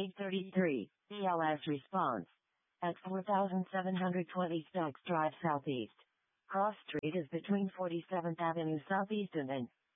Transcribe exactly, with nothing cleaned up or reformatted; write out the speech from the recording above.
eight thirty-three, B L S response. At four thousand seven hundred twenty Stokes Drive Southeast. Cross Street is between forty-seventh Avenue Southeast and N.